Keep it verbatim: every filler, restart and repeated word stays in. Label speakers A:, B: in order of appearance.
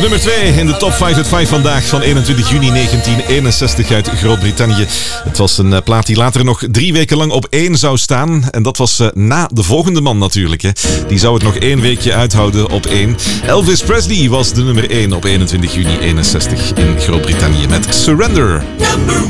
A: nummer twee in de top vijf uit vijf vandaag van eenentwintig juni negentien eenenzestig uit Groot-Brittannië. Het was een uh, plaat die later nog drie weken lang op één zou staan. En dat was uh, na de volgende man natuurlijk. Hè. Die zou het nog één weekje uithouden op één. Elvis Presley was de nummer één op eenentwintig juni eenenzestig in Groot-Brittannië met Surrender.
B: Number